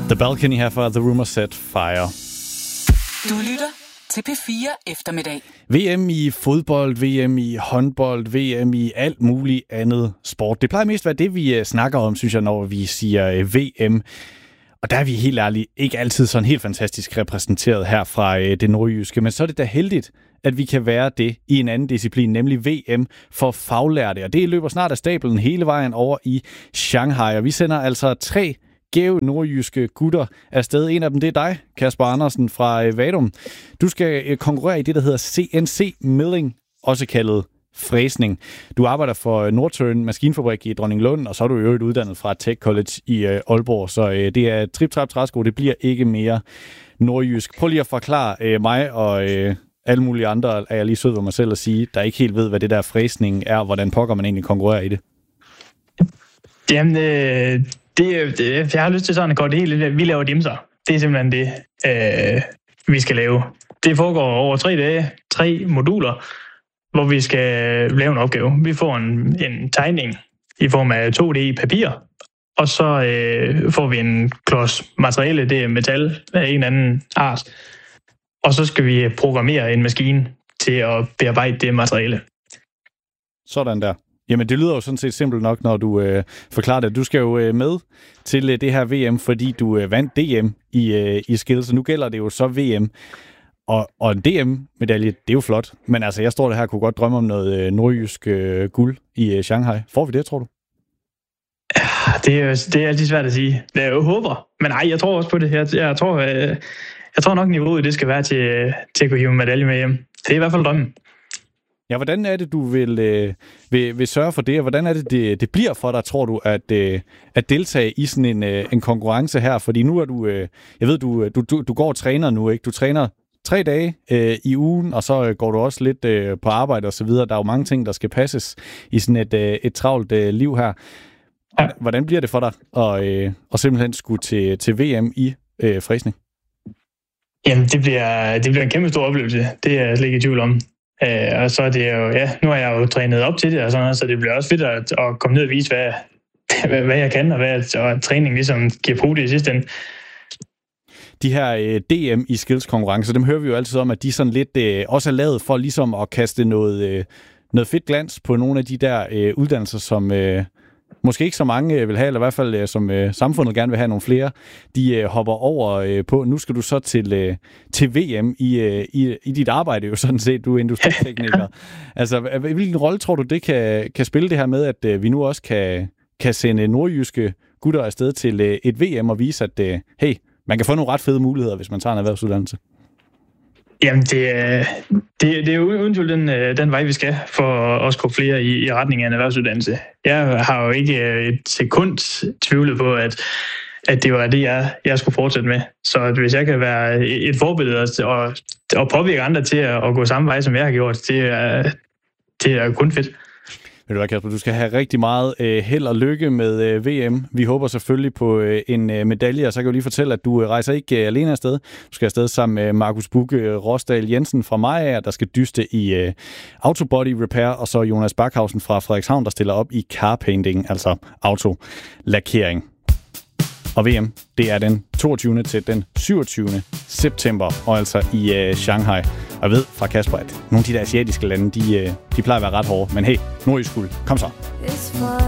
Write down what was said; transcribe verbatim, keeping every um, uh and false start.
The Balcony her fra The Rumor Set Fire. Du lytter til P fire eftermiddag. V M i fodbold, V M i håndbold, V M i alt muligt andet sport. Det plejer mest at være det, vi snakker om, synes jeg, når vi siger V M. Og der er vi helt ærligt ikke altid sådan helt fantastisk repræsenteret her fra det nordjyske. Men så er det da heldigt, at vi kan være det i en anden disciplin, nemlig V M for faglærte. Og det løber snart af stablen hele vejen over i Shanghai. Og vi sender altså tre gæve nordjyske gutter afsted. En af dem, det er dig, Kasper Andersen fra Vadum. Du skal konkurrere i det, der hedder C N C Milling, også kaldet fræsning. Du arbejder for Nordtørn Maskinfabrik i Dronninglund, og så er du i øvrigt uddannet fra Tech College i Aalborg. Så det er trip, trap, træsko. Det bliver ikke mere nordjysk. Prøv lige at forklare mig og alle mulige andre, er jeg lige sød ved mig selv at sige, der ikke helt ved, hvad det der fræsning er, og hvordan pokker man egentlig konkurrerer i det. Jamen, øh, det, det, jeg har lyst til sådan at gå det hele. Vi laver dimser. Det er simpelthen det, øh, vi skal lave. Det foregår over tre dage, tre moduler, hvor vi skal lave en opgave. Vi får en, en tegning i form af to D papir, og så øh, får vi en klods materiale, det er metal af en anden art, og så skal vi programmere en maskine til at bearbejde det materiale. Sådan der. Jamen, det lyder jo sådan set simpelt nok, når du øh, forklarer det. Du skal jo øh, med til øh, det her V M, fordi du øh, vandt D M i, øh, i skills, så nu gælder det jo så V M. Og, og en D M-medalje, det er jo flot. Men altså, jeg står der her og kunne godt drømme om noget øh, nordjysk øh, guld i øh, Shanghai. Får vi det, tror du? Ja, det er, det er altid svært at sige. Det er jo håber. Men nej, jeg tror også på det. Jeg, jeg, tror, øh, jeg tror nok, niveauet det skal være til, til at kunne hive en medalje med hjem. Det er i hvert fald drømmen. Ja, hvordan er det, du vil, øh, vil, vil sørge for det, og hvordan er det, det, det bliver for dig, tror du, at, øh, at deltage i sådan en, øh, en konkurrence her? Fordi nu er du, øh, jeg ved, du, du, du, du går og træner nu, ikke? Du træner tre dage øh, i ugen, og så øh, går du også lidt øh, på arbejde og så videre. Der er jo mange ting, der skal passes i sådan et, øh, et travlt øh, liv her. Ja. Hvordan bliver det for dig at, øh, at simpelthen skulle til, til V M i øh, fræsning? Jamen, det bliver, det bliver en kæmpe stor oplevelse. Det er jeg slet ikke i tvivl om. Uh, og så er det jo, ja, nu har jeg jo trænet op til det, og sådan noget, så det bliver også fedt at, at komme ned og vise, hvad, hvad, hvad jeg kan, og hvad og træning ligesom giver på det i sidste ende. De her øh, D M i skills-konkurrencer, dem hører vi jo altid om, at de sådan lidt øh, også er lavet for ligesom at kaste noget, øh, noget fedt glans på nogle af de der øh, uddannelser, som øh, måske ikke så mange vil have, eller i hvert fald øh, som øh, samfundet gerne vil have nogle flere, de øh, hopper over øh, på. Nu skal du så til, øh, til V M i, øh, i, i dit arbejde jo sådan set, du er industritekniker. Altså, hvilken rolle tror du, det kan, kan spille det her med, at øh, vi nu også kan, kan sende nordjyske gutter afsted til øh, et V M og vise, at øh, hey, man kan få nogle ret fede muligheder, hvis man tager en erhvervsuddannelse? Jamen, det, det, det er jo uden tvivl den, den vej, vi skal for at skubbe flere i, i retning af en erhvervsuddannelse. Jeg har jo ikke et sekund tvivlet på, at, at det var det, jeg, jeg skulle fortsætte med. Så hvis jeg kan være et forbillede og, og påvirke andre til at, at gå samme vej, som jeg har gjort, det er, det er kun fedt. Ved du hvad, Kasper, du skal have rigtig meget øh, held og lykke med øh, V M. Vi håber selvfølgelig på øh, en øh, medalje, og så kan jeg lige fortælle, at du øh, rejser ikke øh, alene afsted. Du skal afsted sammen med Markus Bugge øh, Rosdal Jensen fra Maja, der skal dyste i øh, Autobody Repair, og så Jonas Backhausen fra Frederikshavn, der stiller op i car painting, altså autolakering. Og V M, det er den toogtyvende til den syvogtyvende september, og altså i øh, Shanghai. Og jeg ved fra Kasper, at nogle af de der asiatiske lande, de, øh, de plejer at være ret hårde. Men hey, nordjysk guld, kom så.